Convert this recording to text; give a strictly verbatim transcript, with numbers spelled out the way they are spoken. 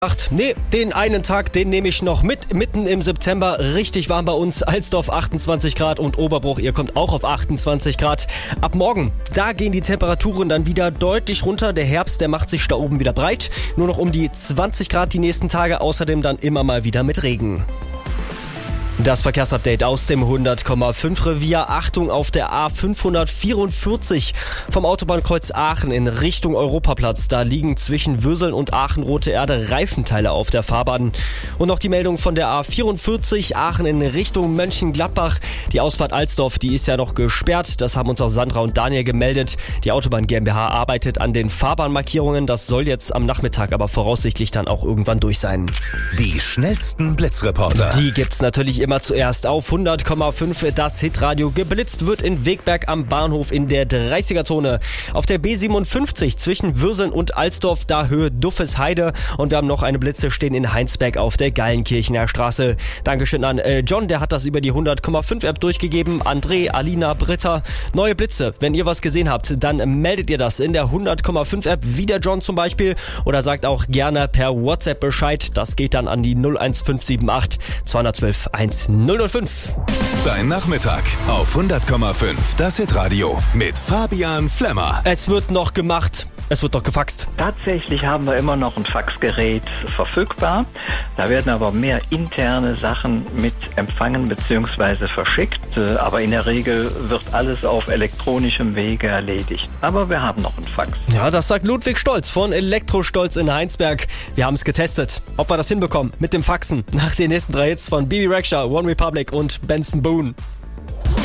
Nee, den einen Tag, den nehme ich noch mit, mitten im September, richtig warm bei uns, Alsdorf achtundzwanzig Grad und Oberbruch, ihr kommt auch auf achtundzwanzig Grad. Ab morgen, da gehen die Temperaturen dann wieder deutlich runter, der Herbst, der macht sich da oben wieder breit, nur noch um die zwanzig Grad die nächsten Tage, außerdem dann immer mal wieder mit Regen. Das Verkehrsupdate aus dem hundert Komma fünf Revier. Achtung auf der A fünfhundertvierundvierzig vom Autobahnkreuz Aachen in Richtung Europaplatz. Da liegen zwischen Würseln und Aachen Rote Erde Reifenteile auf der Fahrbahn. Und noch die Meldung von der A vierundvierzig Aachen in Richtung Mönchengladbach. Die Ausfahrt Alsdorf, die ist ja noch gesperrt. Das haben uns auch Sandra und Daniel gemeldet. Die Autobahn GmbH arbeitet an den Fahrbahnmarkierungen. Das soll jetzt am Nachmittag aber voraussichtlich dann auch irgendwann durch sein. Die schnellsten Blitzreporter. Die gibt's natürlich immer zuerst auf hundert Komma fünf. Das Hitradio. Geblitzt wird in Wegberg am Bahnhof in der dreißiger-Zone. Auf der B siebenundfünfzig zwischen Würseln und Alsdorf, da Höhe Duffesheide. Und wir haben noch eine Blitze stehen in Heinsberg auf der Gallenkirchener Straße. Dankeschön an äh, John, der hat das über die hundert Komma fünf App durchgegeben. André, Alina, Britta. Neue Blitze. Wenn ihr was gesehen habt, dann meldet ihr das in der hundert Komma fünf App, wie der John zum Beispiel. Oder sagt auch gerne per WhatsApp Bescheid. Das geht dann an die null eins fünf sieben acht zweihundertzwölf eins null null fünf. Dein Nachmittag auf hundert Komma fünf. Das Hitradio mit Fabian Flemmer. Es wird noch gemacht. Es wird doch gefaxt. Tatsächlich haben wir immer noch ein Faxgerät verfügbar. Da werden aber mehr interne Sachen mit empfangen bzw. verschickt. Aber in der Regel wird alles auf elektronischem Wege erledigt. Aber wir haben noch ein Fax. Ja, das sagt Ludwig Stolz von Elektrostolz in Heinsberg. Wir haben es getestet. Ob wir das hinbekommen mit dem Faxen. Nach den nächsten drei Hits von Bibi Rexha, One Republic und Benson Boone.